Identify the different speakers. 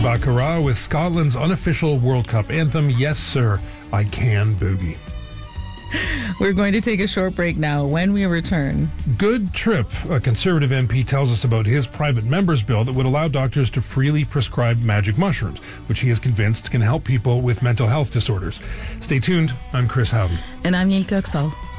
Speaker 1: Baccarat with Scotland's unofficial World Cup anthem, Yes Sir, I Can Boogie.
Speaker 2: We're going to take a short break now. When we return,
Speaker 1: Good Trip, a Conservative MP, tells us about his private member's bill that would allow doctors to freely prescribe magic mushrooms, which he is convinced can help people with mental health disorders. Stay tuned. I'm Chris Howden.
Speaker 2: And I'm Neil Kirksall.